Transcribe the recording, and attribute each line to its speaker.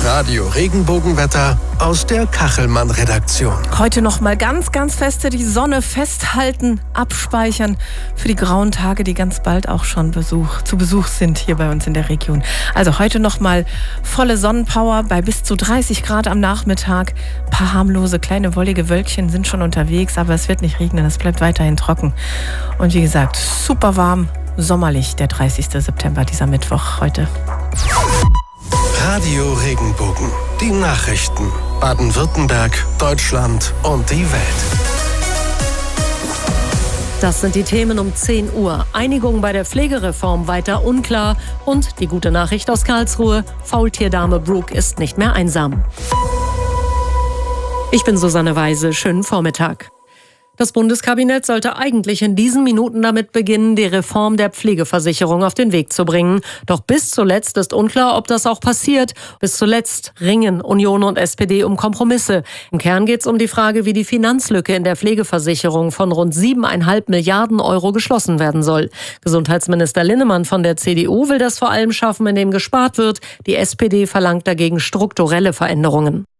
Speaker 1: Das Radio-Regenbogenwetter aus der Kachelmann-Redaktion.
Speaker 2: Heute noch mal ganz feste die Sonne festhalten, abspeichern für die grauen Tage, die ganz bald auch schon zu Besuch sind hier bei uns in der Region. Also heute noch mal volle Sonnenpower bei bis zu 30 Grad am Nachmittag. Ein paar harmlose, kleine, wollige Wölkchen sind schon unterwegs, aber es wird nicht regnen, es bleibt weiterhin trocken. Und wie gesagt, super warm, sommerlich, der 30. September, dieser Mittwoch heute.
Speaker 1: Radio Regenbogen. Die Nachrichten. Baden-Württemberg, Deutschland und die Welt.
Speaker 3: Das sind die Themen um 10 Uhr. Einigung bei der Pflegereform weiter unklar. Und die gute Nachricht aus Karlsruhe: Faultierdame Brooke ist nicht mehr einsam. Ich bin Susanne Weise. Schönen Vormittag. Das Bundeskabinett sollte eigentlich in diesen Minuten damit beginnen, die Reform der Pflegeversicherung auf den Weg zu bringen. Doch bis zuletzt ist unklar, ob das auch passiert. Bis zuletzt ringen Union und SPD um Kompromisse. Im Kern geht es um die Frage, wie die Finanzlücke in der Pflegeversicherung von rund 7,5 Milliarden Euro geschlossen werden soll. Gesundheitsminister Linnemann von der CDU will das vor allem schaffen, indem gespart wird. Die SPD verlangt dagegen strukturelle Veränderungen.